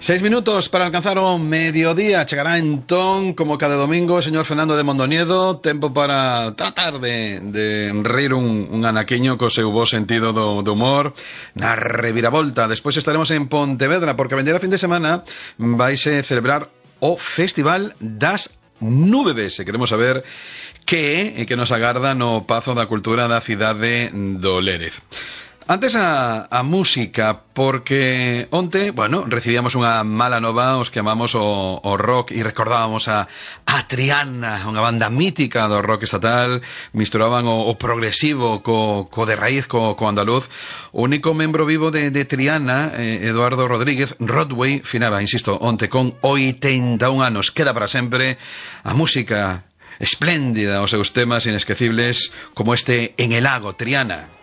6 minutos para alcanzar o mediodía. Chegará entón, como cada domingo, o señor Fernando de Mondoñedo. Tempo para tratar de rir un anaquiño co seu bo sentido do humor na reviravolta. Despois estaremos en Pontevedra, porque a vendera fin de semana vaise celebrar o Festival das Núbebes, e queremos saber que nos agarda no Pazo da Cultura da cidade do Lérez. Antes a música, porque onte, recibíamos unha mala nova os que amamos o rock e recordábamos a Triana, unha banda mítica do rock estatal. Misturaban o progresivo co de raíz, co andaluz. O único membro vivo de Triana, Eduardo Rodríguez Rodway, finaba, insisto, onte con 81 anos. Queda para sempre a música espléndida, os seus temas inesquecibles como este En el lago, Triana.